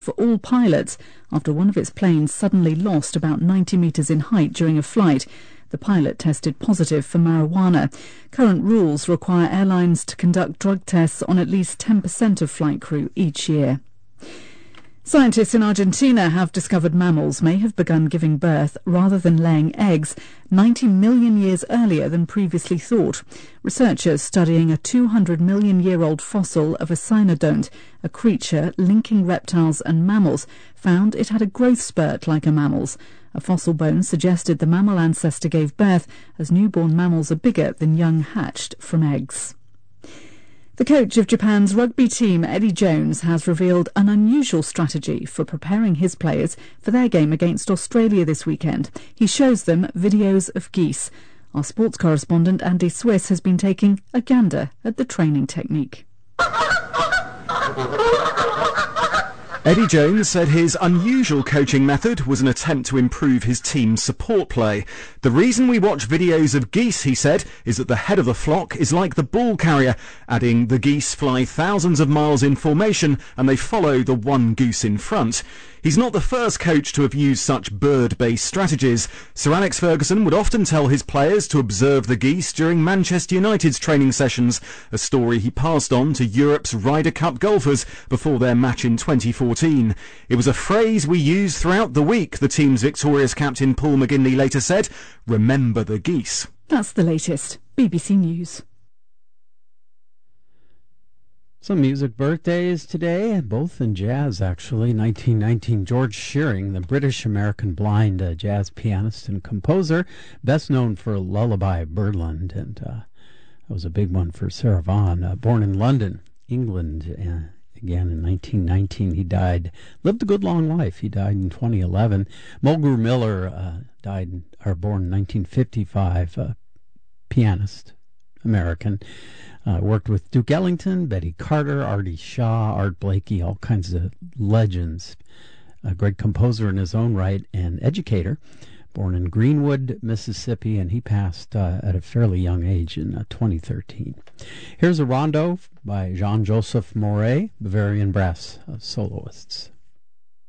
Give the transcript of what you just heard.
for all pilots after one of its planes suddenly lost about 90 metres in height during a flight. The pilot tested positive for marijuana. Current rules require airlines to conduct drug tests on at least 10% of flight crew each year. Scientists in Argentina have discovered mammals may have begun giving birth rather than laying eggs 90 million years earlier than previously thought. Researchers studying a 200-million-year-old fossil of a cynodonte, a creature linking reptiles and mammals, found it had a growth spurt like a mammal's. A fossil bone suggested the mammal ancestor gave birth, as newborn mammals are bigger than young hatched from eggs. The coach of Japan's rugby team, Eddie Jones, has revealed an unusual strategy for preparing his players for their game against Australia this weekend. He shows them videos of geese. Our sports correspondent Andy Swiss has been taking a gander at the training technique. Eddie Jones said his unusual coaching method was an attempt to improve his team's support play. The reason we watch videos of geese, he said, is that the head of the flock is like the ball carrier, adding the geese fly thousands of miles in formation and they follow the one goose in front. He's not the first coach to have used such bird-based strategies. Sir Alex Ferguson would often tell his players to observe the geese during Manchester United's training sessions, a story he passed on to Europe's Ryder Cup golfers before their match in 2014. It was a phrase we used throughout the week, the team's victorious captain Paul McGinley later said. Remember the geese. That's the latest. BBC News. Some music birthdays today, both in jazz actually. 1919, George Shearing, the British-American blind jazz pianist and composer, best known for Lullaby Birdland, and that was a big one for Sarah Vaughan. Born in London, England, again in 1919, he died. Lived a good long life. He died in 2011. Mulgrew Miller born in 1955, pianist, American. Worked with Duke Ellington, Betty Carter, Artie Shaw, Art Blakey, all kinds of legends. A great composer in his own right and educator. Born in Greenwood, Mississippi, and he passed at a fairly young age in 2013. Here's a rondo by Jean-Joseph Moret, Bavarian brass soloists.